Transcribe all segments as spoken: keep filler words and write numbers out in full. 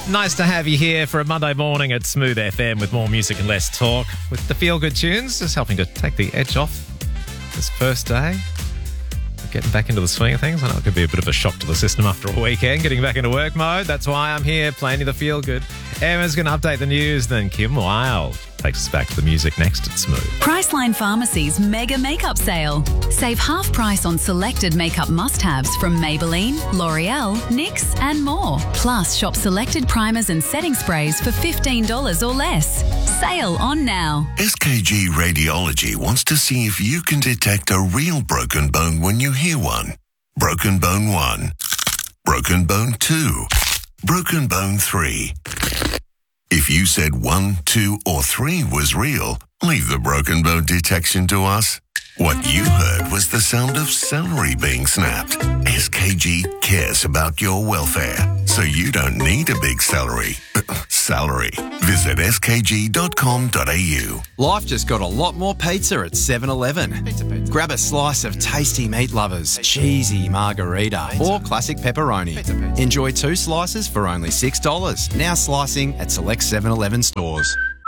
Nice to have you here for a Monday morning at Smooth F M with more music and less talk. With the feel-good tunes, just helping to take the edge off this first day. Getting back into the swing of things. I know it could be a bit of a shock to the system after a weekend, getting back into work mode. That's why I'm here, playing you the feel-good. Emma's going to update the news, then Kim Wilde takes us back to the music next at Smooth. Priceline Pharmacy's mega makeup sale. Save half price on selected makeup must-haves from Maybelline, L'Oreal, N Y X and more. Plus, shop selected primers and setting sprays for fifteen dollars or less. Sale on now. S K G Radiology wants to see if you can detect a real broken bone when you hear one. Broken bone one. Broken bone two. Broken bone three. If you said one, two, or three was real, leave the broken bone detection to us. What you heard was the sound of celery being snapped. S K G cares about your welfare, so you don't need a big celery. Salary. Visit s k g dot com dot a u. Life just got a lot more pizza at seven eleven. Grab a slice of tasty meat lovers, cheesy margarita, or classic pepperoni. Enjoy two slices for only six dollars. Now slicing at select seven eleven stores.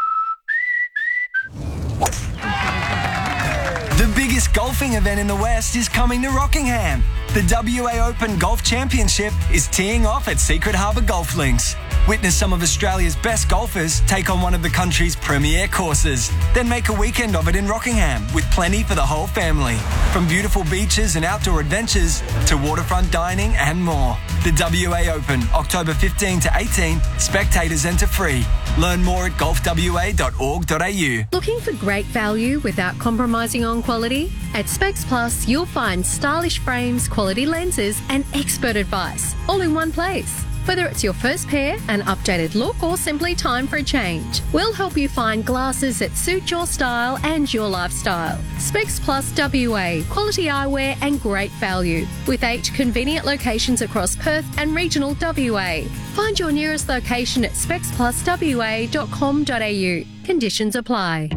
The biggest golfing event in the West is coming to Rockingham. The W A Open Golf Championship is teeing off at Secret Harbour Golf Links. Witness some of Australia's best golfers take on one of the country's premier courses. Then make a weekend of it in Rockingham with plenty for the whole family. From beautiful beaches and outdoor adventures to waterfront dining and more. The W A Open, October fifteenth to eighteenth. Spectators enter free. Learn more at golf w a dot org dot a u. Looking for great value without compromising on quality? At Specs Plus, you'll find stylish frames, quality lenses and expert advice all in one place. Whether it's your first pair, an updated look, or simply time for a change, we'll help you find glasses that suit your style and your lifestyle. Specs Plus W A, quality eyewear and great value, with eight convenient locations across Perth and regional W A. Find your nearest location at specs plus w a dot com dot a u. Conditions apply.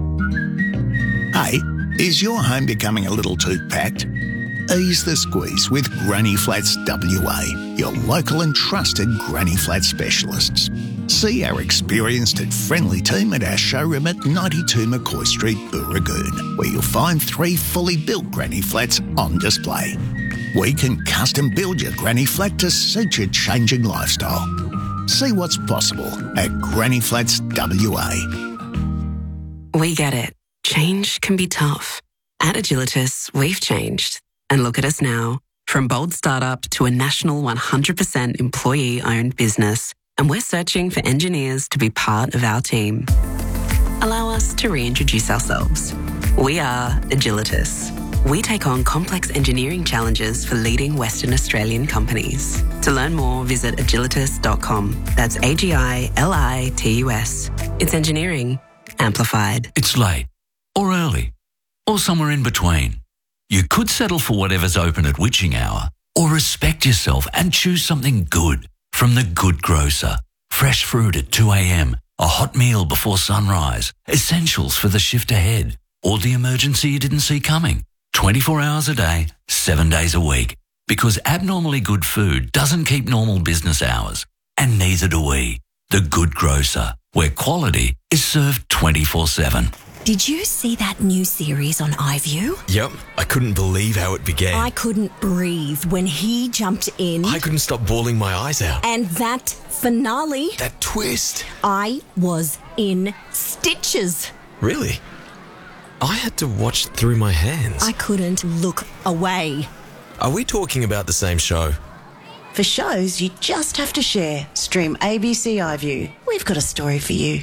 Hey, is your home becoming a little too packed? Ease the squeeze with Granny Flats W A, your local and trusted Granny Flat specialists. See our experienced and friendly team at our showroom at ninety-two McCoy Street, Booragoon, where you'll find three fully built Granny Flats on display. We can custom build your Granny Flat to suit your changing lifestyle. See what's possible at Granny Flats W A. We get it. Change can be tough. At Agilitas, we've changed. And look at us now, from bold startup to a national one hundred percent employee-owned business. And we're searching for engineers to be part of our team. Allow us to reintroduce ourselves. We are Agilitas. We take on complex engineering challenges for leading Western Australian companies. To learn more, visit agilitas dot com. That's A G I L I T U S. It's engineering amplified. It's late, or early, or somewhere in between. You could settle for whatever's open at witching hour, or respect yourself and choose something good from The Good Grocer. Fresh fruit at two a.m, a hot meal before sunrise, essentials for the shift ahead, or the emergency you didn't see coming. twenty-four hours a day, seven days a week. Because abnormally good food doesn't keep normal business hours, and neither do we. The Good Grocer, where quality is served twenty-four seven. Did you see that new series on iView? Yep, I couldn't believe how it began. I couldn't breathe when he jumped in. I couldn't stop bawling my eyes out. And that finale. That twist. I was in stitches. Really? I had to watch through my hands. I couldn't look away. Are we talking about the same show? For shows you just have to share, stream A B C iView. We've got a story for you.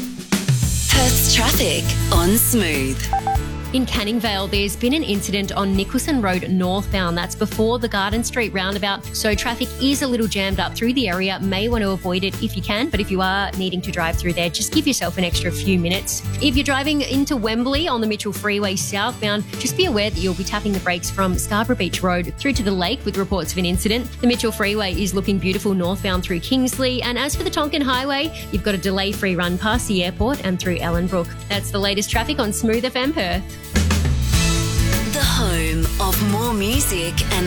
Perth's traffic on Smooth. In Canning Vale, there's been an incident on Nicholson Road northbound. That's before the Garden Street roundabout. So traffic is a little jammed up through the area. May want to avoid it if you can. But if you are needing to drive through there, just give yourself an extra few minutes. If you're driving into Wembley on the Mitchell Freeway southbound, just be aware that you'll be tapping the brakes from Scarborough Beach Road through to the lake with reports of an incident. The Mitchell Freeway is looking beautiful northbound through Kingsley. And as for the Tonkin Highway, you've got a delay-free run past the airport and through Ellenbrook. That's the latest traffic on Smooth F M Perth. The home of more music and